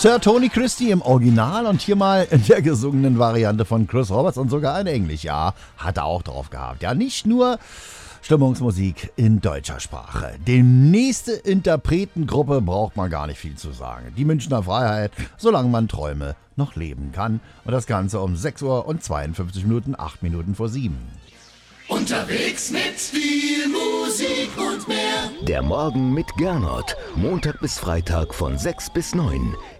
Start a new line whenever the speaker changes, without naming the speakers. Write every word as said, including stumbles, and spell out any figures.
Sir Tony Christie im Original und hier mal in der gesungenen Variante von Chris Roberts und sogar in Englisch. Ja, hat er auch drauf gehabt. Ja, nicht nur Stimmungsmusik in deutscher Sprache. Die nächste Interpretengruppe braucht man gar nicht viel zu sagen. Die Münchner Freiheit, solange man Träume noch leben kann. Und das Ganze um sechs Uhr und zweiundfünfzig Minuten, acht Minuten vor sieben.
Unterwegs mit viel Musik und mehr.
Der Morgen mit Gernot. Montag bis Freitag von sechs bis neun.